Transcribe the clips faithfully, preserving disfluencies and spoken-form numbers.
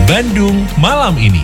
Bandung malam ini.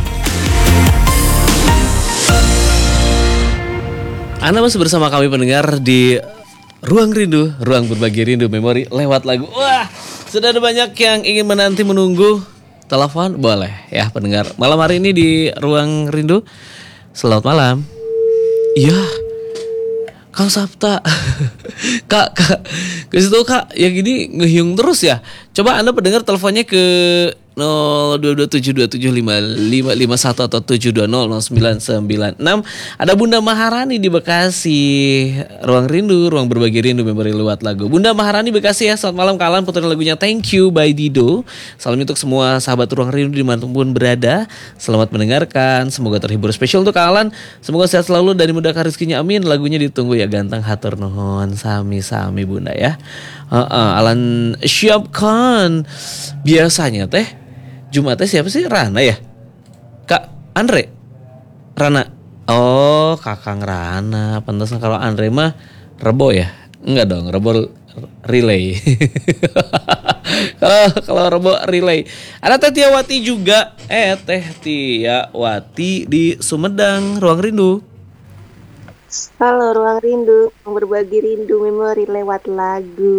Anda masih bersama kami pendengar di Ruang Rindu, Ruang Berbagi Rindu Memori lewat lagu. Wah, sudah ada banyak yang ingin menanti menunggu. Telepon boleh ya pendengar. Malam hari ini di Ruang Rindu. Selamat malam. Iya, Kang Sapta. Kak, kak, ke situ kak, yang ini ngehiung terus ya. Coba Anda pendengar teleponnya ke nol dua dua tujuh dua tujuh lima lima lima satu atau tujuh dua nol nol sembilan sembilan enam. Ada Bunda Maharani di Bekasi. Ruang Rindu, Ruang Berbagi Rindu Memori lewat lagu. Bunda Maharani Bekasi ya. Selamat malam kalian, puterin lagunya Thank You by Dido. Salam untuk semua sahabat Ruang Rindu dimanapun berada. Selamat mendengarkan. Semoga terhibur. Spesial untuk kalian. Semoga sehat selalu dan dimudahkan rezekinya. Amin. Lagunya ditunggu ya ganteng hatur nuhun. Sami-sami Bunda ya. Uh-uh, Alan siapkan. Biasanya teh Jumatnya siapa sih? Rana ya? Kak Andre? Rana? Oh, Kakang Rana. Pantesan kalau Andre mah Rebo ya? Enggak dong, Rebo relay. Kalau kalau Rebo relay. Ada Teh Tiawati juga. Eh, Teh Tiawati di Sumedang, Ruang Rindu. Halo Ruang Rindu, berbagi rindu memori lewat lagu.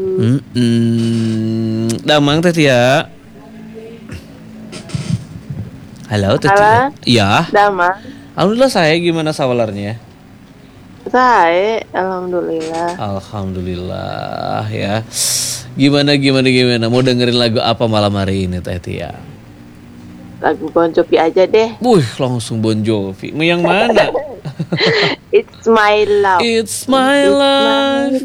Mm-mm. Damang Teh Tia. Halo Teh Tia. Iya. Damang. Alhamdulillah saya gimana sawalarnya? Saya alhamdulillah. Alhamdulillah ya. Gimana gimana gimana? Mau dengerin lagu apa malam hari ini Teh Tia? Lagu Bon Jovi aja deh. Wih, langsung Bon Jovi. Mau yang mana? It's my love. It's my life.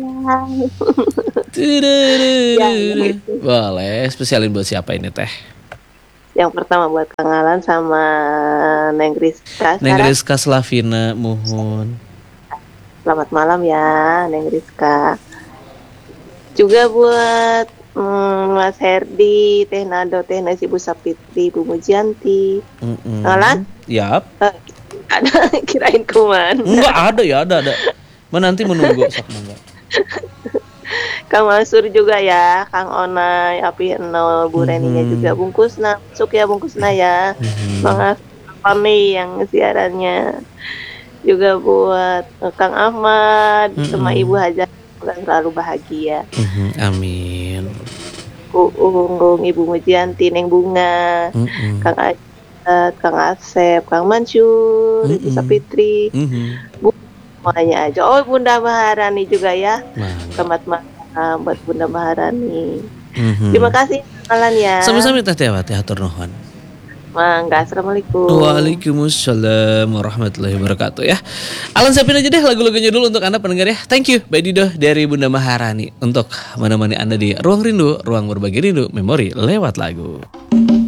Boleh, spesialin buat siapa ini Teh? Yang pertama buat Kang Alan sama Neng Rizka. Neng Rizka Slavina, mohon. Selamat malam ya Neng Rizka. Juga buat mm, Mas Herdi, Teh Nado, Teh Nasi Bu Sapitri, Bu Mujianti. Mm-mm. Kang Alan? Yap. Uh, ada kirain kuman. Enggak ada ya, ada ada. Menanti menunggu sok mangga. Kang Mansur juga ya, Kang Onay, Api Nol, Bu Reninya Hmm. juga, bungkusna, masuk ya bungkusna ya. Hmm. Bang Fami yang siarannya. Juga buat Kang Ahmad, Hmm. sama Ibu Hajar, semoga selalu bahagia. Hmm, amin. Ku Unggung, Ibu Mujianti, Neng Bunga, Hmm. Kang Ajat, Kang Asep, Kang Mansur, Hmm. Ibu Sapitri, Hmm. Bu semuanya aja. Oh, Bunda Maharani juga ya. Mangga. Selamat malam buat Bunda Maharani. Hmm. Terima kasih Alan ya. Sami-sami Teh Tiawati hatur nuhun. Mangga, assalamualaikum. Waalaikumsalam warahmatullahi wabarakatuh ya. Alan siapin aja deh lagu-lagunya dulu untuk Anda pendengar ya. Thank you Mbak Dido dari Bunda Maharani untuk menemani Anda di Ruang Rindu, Ruang Berbagi Rindu Memori lewat lagu.